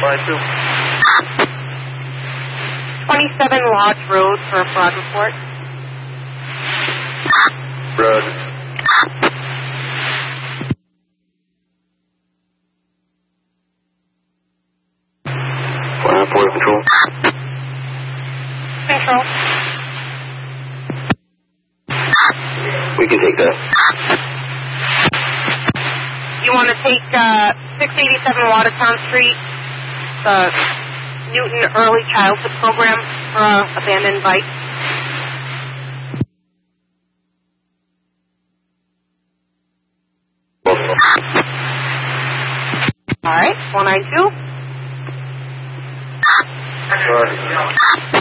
27 Lodge Road for a fraud report. Road. Border Control. Control. We can take that. You want to take 687 Watertown Street, the Newton Early Childhood Program for abandoned bike. All right, 492. Sure.